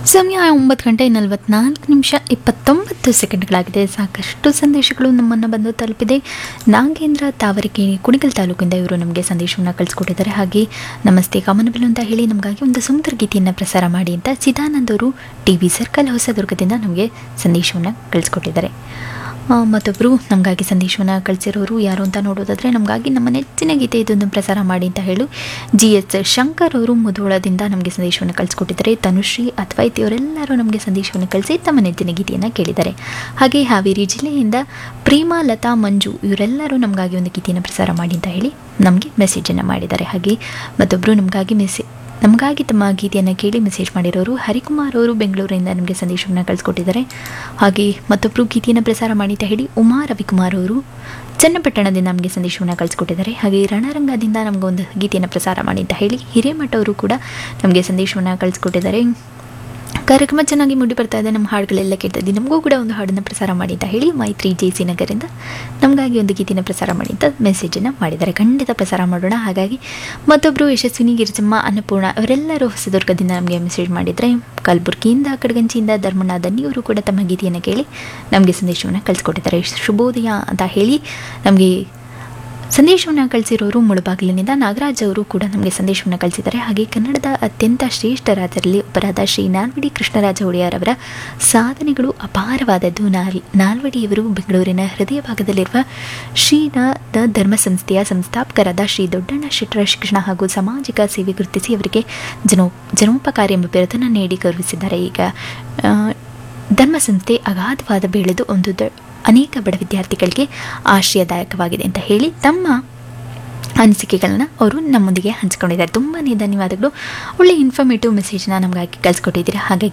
ಸಮಯ 9:44 ಸಾಕಷ್ಟು ಸಂದೇಶಗಳು ನಮ್ಮನ್ನು ಬಂದು ತಲುಪಿದೆ. ನಾಗೇಂದ್ರ ತಾವರೆಕೆರೆ ಕುಣಿಗಲ್ ತಾಲೂಕಿಂದ ಇವರು ನಮಗೆ ಸಂದೇಶವನ್ನು ಕಳಿಸ್ಕೊಟ್ಟಿದ್ದಾರೆ. ಹಾಗೆ ನಮಸ್ತೆ ಕಾಮನಬಿಲ್ಲು ಅಂತ ಹೇಳಿ ನಮಗಾಗಿ ಒಂದು ಸುಂದರ ಗೀತೆಯನ್ನು ಪ್ರಸಾರ ಮಾಡಿ ಅಂತ ಚಿದಾನಂದ್ ಅವರು ಟಿವಿ ಸರ್ಕಲ್ ಹೊಸದುರ್ಗದಿಂದ ನಮಗೆ ಸಂದೇಶವನ್ನು ಕಳಿಸ್ಕೊಟ್ಟಿದ್ದಾರೆ. ಮತ್ತೊಬ್ಬರು ನಮಗಾಗಿ ಸಂದೇಶವನ್ನು ಕಳಿಸಿರೋರು ಯಾರು ಅಂತ ನೋಡೋದಾದರೆ, ನಮಗಾಗಿ ನಮ್ಮ ನೆಚ್ಚಿನ ಗೀತೆ ಇದೊಂದು ಪ್ರಸಾರ ಮಾಡಿ ಅಂತ ಹೇಳಿ GS ಶಂಕರ್ ಅವರು ಮುಧೋಳದಿಂದ ನಮಗೆ ಸಂದೇಶವನ್ನು ಕಳಿಸ್ಕೊಟ್ಟಿದ್ದಾರೆ. ತನುಶ್ರೀ ಅದ್ವೈತ್ ಇವರೆಲ್ಲರೂ ನಮಗೆ ಸಂದೇಶವನ್ನು ಕಳಿಸಿ ತಮ್ಮ ನೆಚ್ಚಿನ ಗೀತೆಯನ್ನು ಕೇಳಿದ್ದಾರೆ. ಹಾಗೆ ಹಾವೇರಿ ಜಿಲ್ಲೆಯಿಂದ ಪ್ರೇಮಾ, ಲತಾ, ಮಂಜು ಇವರೆಲ್ಲರೂ ನಮಗಾಗಿ ಒಂದು ಗೀತೆಯನ್ನು ಪ್ರಸಾರ ಮಾಡಿ ಅಂತ ಹೇಳಿ ನಮಗೆ ಮೆಸೇಜನ್ನು ಮಾಡಿದ್ದಾರೆ. ಹಾಗೆ ಮತ್ತೊಬ್ಬರು ನಮಗಾಗಿ ತಮ್ಮ ಗೀತೆಯನ್ನು ಕೇಳಿ ಮೆಸೇಜ್ ಮಾಡಿರೋರು ಹರಿಕುಮಾರ್ ಅವರು ಬೆಂಗಳೂರಿನಿಂದ ನಮಗೆ ಸಂದೇಶವನ್ನು ಕಳಿಸ್ಕೊಟ್ಟಿದ್ದಾರೆ. ಹಾಗೆ ಮತ್ತೊಬ್ಬರು ಗೀತೆಯನ್ನು ಪ್ರಸಾರ ಮಾಡಿ ಅಂತ ಹೇಳಿ ಉಮಾ ರವಿಕುಮಾರ್ ಅವರು ಚನ್ನಪಟ್ಟಣದಿಂದ ನಮಗೆ ಸಂದೇಶವನ್ನು ಕಳಿಸ್ಕೊಟ್ಟಿದ್ದಾರೆ. ಹಾಗೆ ರಣರಂಗದಿಂದ ನಮಗೊಂದು ಗೀತೆಯನ್ನು ಪ್ರಸಾರ ಮಾಡಿ ಅಂತ ಹೇಳಿ ಹಿರೇಮಠ ಅವರು ಕೂಡ ನಮಗೆ ಸಂದೇಶವನ್ನು ಕಳಿಸ್ಕೊಟ್ಟಿದ್ದಾರೆ. ಕಾರ್ಯಕ್ರಮ ಚೆನ್ನಾಗಿ ಮೂಡಿ ಬರ್ತಾ ಇದೆ, ನಮ್ಮ ಹಾಡುಗಳೆಲ್ಲ ಕೇಳ್ತಾ ಇದ್ದೀವಿ, ನಮಗೂ ಕೂಡ ಒಂದು ಹಾಡನ್ನು ಪ್ರಸಾರ ಮಾಡಿ ಅಂತ ಹೇಳಿ ಮೈತ್ರಿ JC ನಗರಿಂದ ನಮಗಾಗಿ ಒಂದು ಗೀತೆನ ಪ್ರಸಾರ ಮಾಡಿ ಅಂತ ಮೆಸೇಜನ್ನು ಮಾಡಿದ್ದಾರೆ. ಖಂಡಿತ ಪ್ರಸಾರ ಮಾಡೋಣ. ಹಾಗಾಗಿ ಮತ್ತೊಬ್ಬರು ಯಶಸ್ವಿನಿ, ಗಿರಿಜಮ್ಮ, ಅನ್ನಪೂರ್ಣ ಅವರೆಲ್ಲರೂ ಹೊಸದುರ್ಗದಿಂದ ನಮಗೆ ಮೆಸೇಜ್ ಮಾಡಿದರೆ, ಕಲಬುರಗಿಯಿಂದ, ಕಡಗಂಚಿಯಿಂದ ಧರ್ಮಣ್ಣ ದನ್ನಿಯವರು ಕೂಡ ತಮ್ಮ ಗೀತೆಯನ್ನು ಕೇಳಿ ನಮಗೆ ಸಂದೇಶವನ್ನು ಕಳಿಸ್ಕೊಟ್ಟಿದ್ದಾರೆ. ಶುಭೋದಯ ಅಂತ ಹೇಳಿ ನಮಗೆ ಸಂದೇಶವನ್ನು ಕಳಿಸಿರೋರು ಮುಳುಬಾಗಿಲಿನಿಂದ ನಾಗರಾಜ್ ಅವರು ಕೂಡ ನಮಗೆ ಸಂದೇಶವನ್ನು ಕಳಿಸಿದ್ದಾರೆ. ಹಾಗೆ ಕನ್ನಡದ ಅತ್ಯಂತ ಶ್ರೇಷ್ಠರಾಜರಲ್ಲಿ ಒಬ್ಬರಾದ ಶ್ರೀ ನಾಲ್ವಡಿ ಕೃಷ್ಣರಾಜ ಒಡೆಯರ್ ಅವರ ಸಾಧನೆಗಳು ಅಪಾರವಾದದ್ದು. ನಾಲ್ವಡಿಯವರು ಬೆಂಗಳೂರಿನ ಹೃದಯ ಭಾಗದಲ್ಲಿರುವ ಶ್ರೀನಾಥ ಧರ್ಮ ಸಂಸ್ಥೆಯ ಸಂಸ್ಥಾಪಕರಾದ ಶ್ರೀ ದೊಡ್ಡಣ್ಣ ಶೆಟ್ಟರ ಶಿಕ್ಷಣ ಹಾಗೂ ಸಾಮಾಜಿಕ ಸೇವೆ ಗುರುತಿಸಿ ಅವರಿಗೆ ಜನೋಪಕಾರಿ ಎಂಬ ಬಿರುದನ್ನು ನೀಡಿ ಗೌರವಿಸಿದ್ದಾರೆ. ಈಗ ಧರ್ಮ ಸಂಸ್ಥೆ ಅಗಾಧವಾದ ಬೆಳೆದು ಅನೇಕ ಬಡ ವಿದ್ಯಾರ್ಥಿಗಳಿಗೆ ಆಶ್ರಯದಾಯಕವಾಗಿದೆ ಅಂತ ಹೇಳಿ ತಮ್ಮ ಅನಿಸಿಕೆಗಳನ್ನ ಅವರು ನಮ್ಮೊಂದಿಗೆ ಹಂಚಿಕೊಂಡಿದ್ದಾರೆ. ತುಂಬಾ ಧನ್ಯವಾದಗಳು. ಒಳ್ಳೆ ಇನ್ಫಾರ್ಮೇಟಿವ್ ಮೆಸೇಜ್ನ ನಮಗಾಗಿ ಕಳಿಸ್ಕೊಟ್ಟಿದ್ದೀರಾ. ಹಾಗಾಗಿ